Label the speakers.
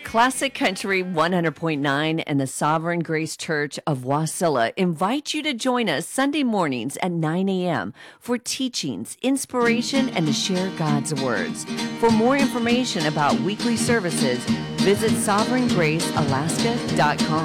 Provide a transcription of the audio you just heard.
Speaker 1: Classic Country 100.9 and the Sovereign Grace Church of Wasilla invite you to join us Sunday mornings at 9 a.m. for teachings, inspiration, and to share God's words. For more information about weekly services, visit sovereigngracealaska.com.